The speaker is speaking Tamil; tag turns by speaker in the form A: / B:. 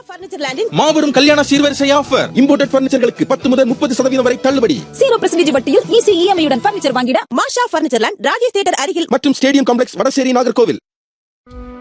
A: Furniture Landin
B: மாபெரும் கல்யாண சீர்வரிசை ஆஃபர். இம்போர்ட்டட் பர்னிச்சர்களுக்கு 10 முதல் 30% வரை தள்ளுபடி.
A: 0% வட்டியில் ஈஸி EMI உடன் பர்னிச்சர் வாங்கிட மாஷா Furniture Land ராஜேஷ் தியேட்டர் அருகில்
B: மற்றும் ஸ்டேடியம் காம்ப்ளெக்ஸ் வடசேரி நாகர்கோவில்.